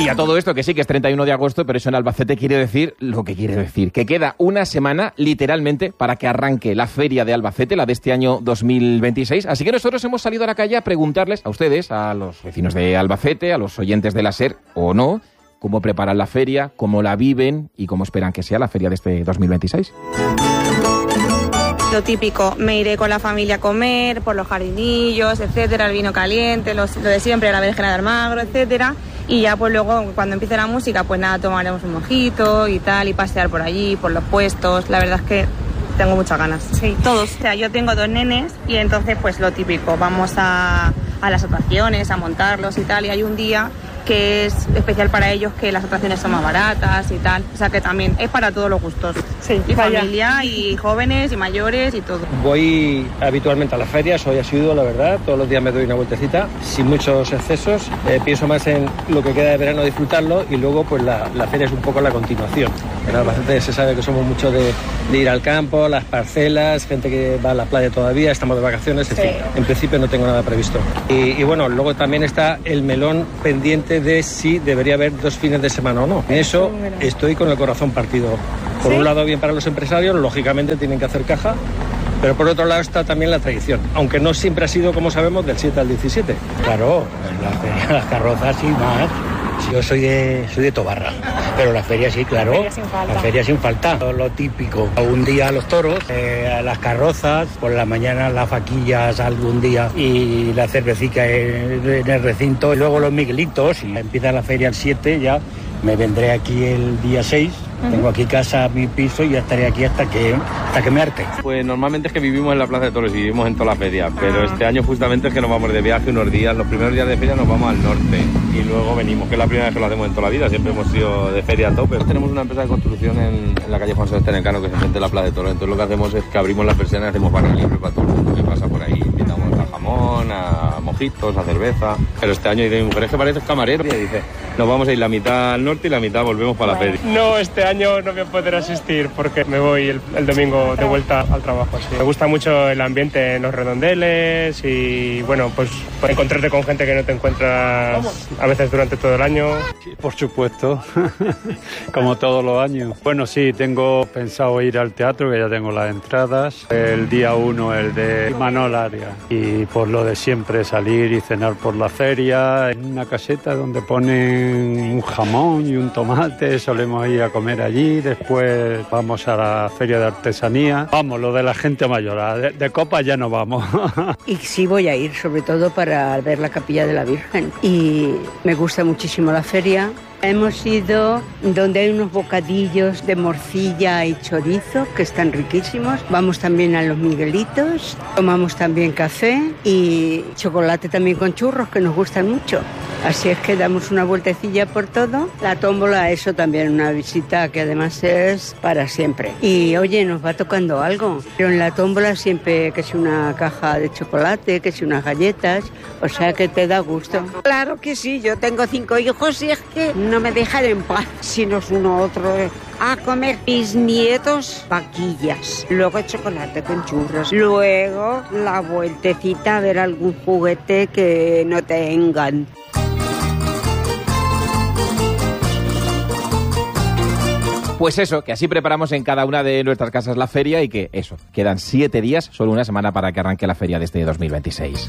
Y a todo esto, que sí que es 31 de agosto, pero eso en Albacete quiere decir lo que quiere decir, que queda una semana, literalmente, para que arranque la feria de Albacete, la de este año 2026. Así que nosotros hemos salido a la calle a preguntarles a ustedes, a los vecinos de Albacete, a los oyentes de la SER, o no, cómo preparan la feria, cómo la viven y cómo esperan que sea la feria de este 2026. Lo típico, me iré con la familia a comer, por los jardinillos, etcétera, el vino caliente, lo de siempre, la berenjena de Almagro, etcétera. Y ya pues luego, cuando empiece la música, pues nada, tomaremos un mojito y tal, y pasear por allí, por los puestos. La verdad es que tengo muchas ganas. Sí, todos. O sea, yo tengo 2 nenes y entonces pues lo típico, vamos a las atracciones, a montarlos y tal, y hay un día que es especial para ellos, que las atracciones son más baratas y tal. O sea que también es para todos los gustos. Sí, y familia, y jóvenes, y mayores, y todo. Voy habitualmente a las ferias, soy asiduo, la verdad. Todos los días me doy una vueltecita, sin muchos excesos. Pienso más en lo que queda de verano, disfrutarlo, y luego pues la feria es un poco la continuación. En Albacete se sabe que somos mucho de ir al campo, las parcelas, gente que va a la playa todavía, estamos de vacaciones, en fin. En principio no tengo nada previsto. Y bueno, luego también está el melón pendiente de si debería haber 2 fines de semana o no. En eso estoy con el corazón partido. Por un lado, bien para los empresarios, lógicamente tienen que hacer caja, pero por otro lado está también la tradición, aunque no siempre ha sido, como sabemos, del 7 al 17. Claro, las carrozas y más. Yo soy de Tobarra, pero la feria sí, claro. La feria sin falta. Lo típico. Un día los toros, las carrozas, por la mañana las vaquillas algún día y la cervecita en el recinto. Y luego los miguelitos. Y empieza la feria el 7 ya. Me vendré aquí el día 6. Tengo aquí casa, mi piso, y ya estaré aquí hasta que me harte. Pues normalmente es que vivimos en la Plaza de Toros y vivimos en toda la feria, pero este año justamente es que nos vamos de viaje unos días. Los primeros días de feria nos vamos al norte y luego venimos, que es la primera vez que lo hacemos en toda la vida. Siempre hemos sido de feria a tope. Tenemos una empresa de construcción en la calle Juan Sebastián Elcano, que se enfrenta a la Plaza de Toros. Entonces lo que hacemos es que abrimos las persianas y hacemos barra libre para todo el mundo que pasa por ahí. Invitamos a jamón, a mojitos, a cerveza. Pero este año dice mi mujer, es que pareces camarero. Y dice, nos vamos a ir la mitad al norte y la mitad volvemos para la feria. No, este año no voy a poder asistir porque me voy el domingo de vuelta al trabajo. Sí. Me gusta mucho el ambiente en los redondeles y bueno, pues encontrarte con gente que no te encuentras a veces durante todo el año. Sí, por supuesto, como todos los años. Bueno, sí, tengo pensado ir al teatro, que ya tengo las entradas. El día 1, el de Manol Arias. Y por lo de siempre, salir y cenar por la feria, en una caseta donde ponen un jamón y un tomate. Solemos ir a comer allí. Después vamos a la feria de artesanía. Vamos, lo de la gente mayor, de copa ya no vamos. Y sí voy a ir, sobre todo para ver la capilla de la Virgen. Y me gusta muchísimo la feria. Hemos ido donde hay unos bocadillos de morcilla y chorizo que están riquísimos. Vamos también a los Miguelitos, tomamos también café y chocolate también con churros que nos gustan mucho. Así es que damos una vueltecilla por todo. La tómbola, eso también, una visita que además es para siempre. Y oye, nos va tocando algo. Pero en la tómbola siempre que sea una caja de chocolate, que sea unas galletas, o sea que te da gusto. Claro que sí, yo tengo 5 hijos y es que no me dejan en paz, sino uno otro a comer. Mis nietos, vaquillas, luego chocolate con churros, luego la vueltecita a ver algún juguete que no tengan. Pues eso, que así preparamos en cada una de nuestras casas la feria y que eso, quedan 7 días, solo una semana para que arranque la feria de este 2026.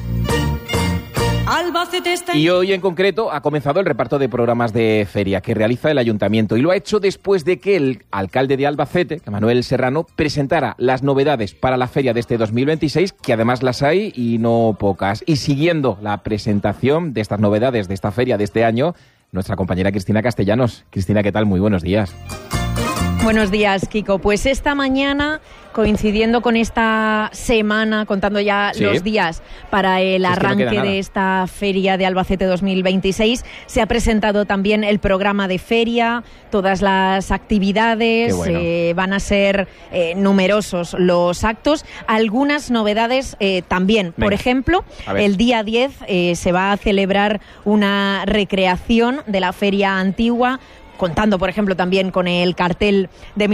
Y hoy en concreto ha comenzado el reparto de programas de feria que realiza el Ayuntamiento y lo ha hecho después de que el alcalde de Albacete, Manuel Serrano, presentara las novedades para la feria de este 2026, que además las hay y no pocas. Y siguiendo la presentación de estas novedades de esta feria de este año, nuestra compañera Cristina Castellanos. Cristina, ¿qué tal? Muy buenos días. Buenos días, Kiko. Pues esta mañana, coincidiendo con esta semana, contando ya los días para el arranque de esta Feria de Albacete 2026, se ha presentado también el programa de feria, todas las actividades, van a ser numerosos los actos, algunas novedades también. Por ejemplo, el día 10 se va a celebrar una recreación de la Feria Antigua contando, por ejemplo, también con el cartel de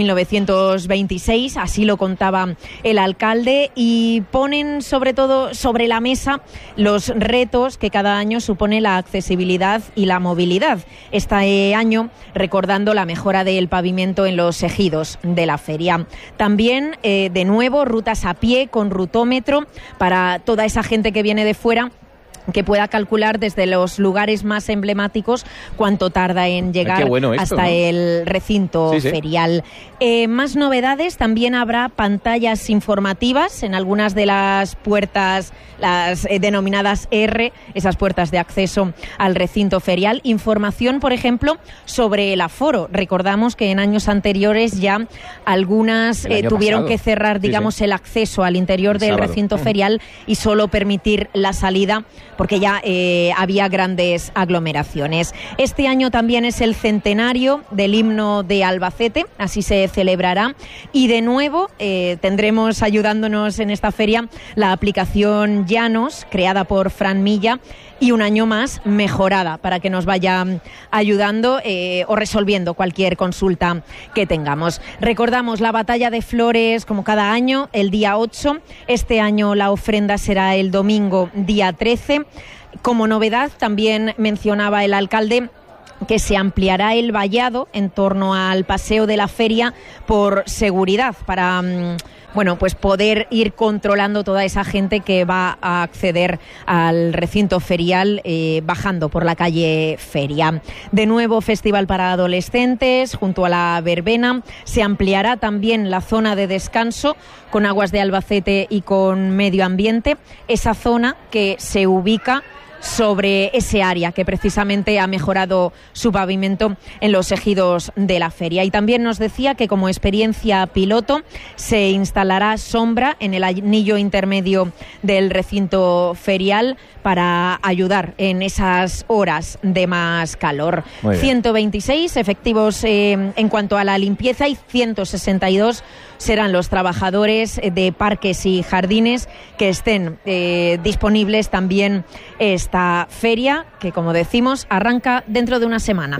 1926, así lo contaba el alcalde, y ponen sobre todo sobre la mesa los retos que cada año supone la accesibilidad y la movilidad. Este año recordando la mejora del pavimento en los ejidos de la feria. También, de nuevo, rutas a pie con rutómetro para toda esa gente que viene de fuera, que pueda calcular desde los lugares más emblemáticos cuánto tarda en llegar hasta el recinto ferial. Más novedades, también habrá pantallas informativas en algunas de las puertas, las denominadas R, esas puertas de acceso al recinto ferial. Información, por ejemplo, sobre el aforo. Recordamos que en años anteriores ya algunas tuvieron que cerrar, digamos, el acceso al interior del recinto ferial y solo permitir la salida, porque ya había grandes aglomeraciones. Este año también es el centenario del himno de Albacete, así se celebrará, y de nuevo tendremos ayudándonos en esta feria la aplicación Llanos, creada por Fran Milla, y un año más mejorada para que nos vaya ayudando o resolviendo cualquier consulta que tengamos. Recordamos la batalla de flores como cada año, el día 8. Este año la ofrenda será el domingo día 13. Como novedad, también mencionaba el alcalde que se ampliará el vallado en torno al paseo de la feria por seguridad, para pues poder ir controlando toda esa gente que va a acceder al recinto ferial bajando por la calle Feria. De nuevo, festival para adolescentes junto a la verbena. Se ampliará también la zona de descanso con Aguas de Albacete y con Medio Ambiente, esa zona que se ubica sobre ese área que precisamente ha mejorado su pavimento en los ejidos de la feria. Y también nos decía que como experiencia piloto se instalará sombra en el anillo intermedio del recinto ferial para ayudar en esas horas de más calor. 126 efectivos en cuanto a la limpieza y 162 serán los trabajadores de parques y jardines que estén disponibles también esta feria, que como decimos arranca dentro de una semana.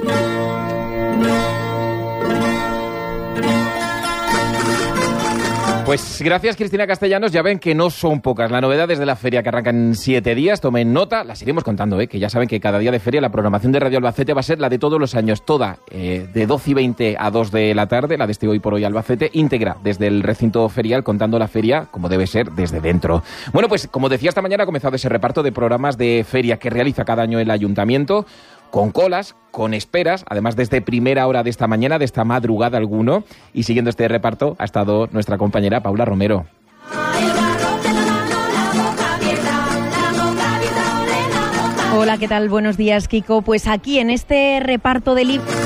Pues gracias, Cristina Castellanos. Ya ven que no son pocas las novedades de la feria, que arrancan en 7 días. Tomen nota, las iremos contando, que ya saben que cada día de feria la programación de Radio Albacete va a ser la de todos los años, toda de 12:20 a 2 de la tarde, la de este Hoy por Hoy Albacete, íntegra desde el recinto ferial, contando la feria como debe ser desde dentro. Bueno, pues como decía, esta mañana ha comenzado ese reparto de programas de feria que realiza cada año el ayuntamiento, con colas, con esperas, además desde primera hora de esta mañana, de esta madrugada alguno, y siguiendo este reparto ha estado nuestra compañera Paula Romero. Hola, ¿qué tal? Buenos días, Kiko. Pues aquí en este reparto de libros